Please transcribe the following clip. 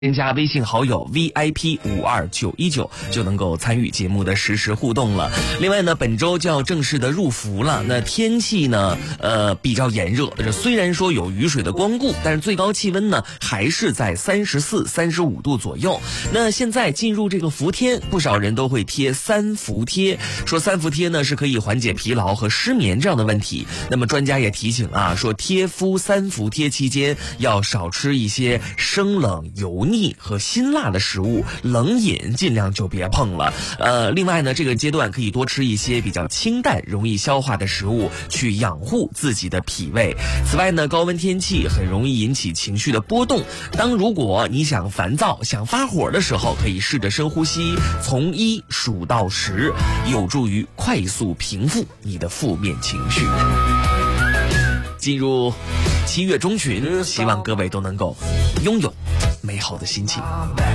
添加微信好友 VIP52919就能够参与节目的实时互动了。另外呢，本周就要正式的入伏了。那天气呢，比较炎热，虽然说有雨水的光顾，但是最高气温呢还是在34、35度左右。那现在进入这个伏天，不少人都会贴三伏贴，说三伏贴呢是可以缓解疲劳和失眠这样的问题。那么专家也提醒啊，说贴敷三伏贴期间要少吃一些生冷油腻和辛辣的食物，冷饮尽量就别碰了。另外呢，这个阶段可以多吃一些比较清淡、容易消化的食物，去养护自己的脾胃。此外呢，高温天气很容易引起情绪的波动。如果你想烦躁、想发火的时候，可以试着深呼吸，从1数到10，有助于快速平复你的负面情绪。进入7月中旬，希望各位都能够拥有美好的心情。